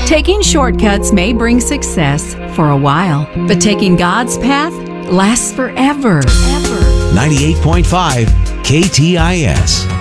Taking shortcuts may bring success for a while, but taking God's path lasts forever. 98.5 KTIS.